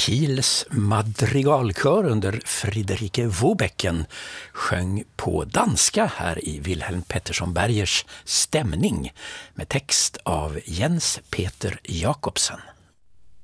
Kiels madrigalkör under Friederike Wobecken sjöng på danska här i Wilhelm Pettersson Bergers stämning med text av Jens Peter Jakobsen.